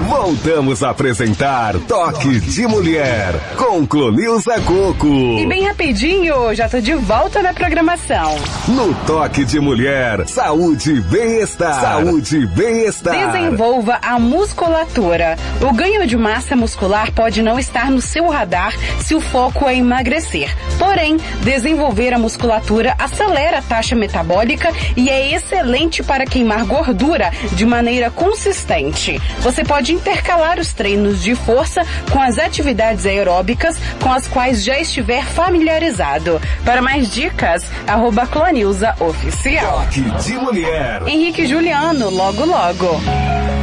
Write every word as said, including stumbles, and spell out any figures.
Voltamos a apresentar Toque de Mulher com Clonilza Coco. E bem rapidinho, já tô de volta na programação. No Toque de Mulher, saúde e bem-estar. Saúde e bem-estar. Desenvolva a musculatura. O ganho de massa muscular pode não estar no seu radar se o foco é emagrecer. Porém, desenvolver a musculatura acelera a taxa metabólica e é excelente para queimar gordura de maneira consistente. Você pode intercalar os treinos de força com as atividades aeróbicas com as quais já estiver familiarizado. Para mais dicas, arroba Clonilza Oficial. Toque de Mulher. Henrique e Juliano, logo logo.